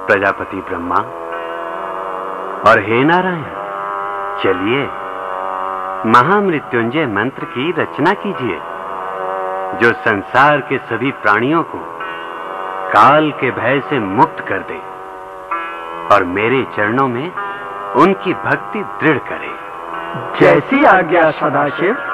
प्रजापति ब्रह्मा और हे नारायण, चलिए महामृत्युंजय मंत्र की रचना कीजिए, जो संसार के सभी प्राणियों को काल के भय से मुक्त कर दे और मेरे चरणों में उनकी भक्ति दृढ़ करे। जैसी आज्ञा सदाशिव।